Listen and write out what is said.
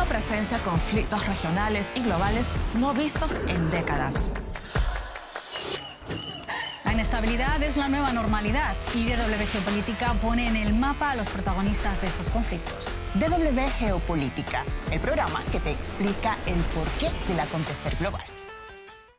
presencia conflictos regionales y globales no vistos en décadas. La inestabilidad es la nueva normalidad y DW Geopolítica pone en el mapa a los protagonistas de estos conflictos. DW Geopolítica, el programa que te explica el porqué del acontecer global.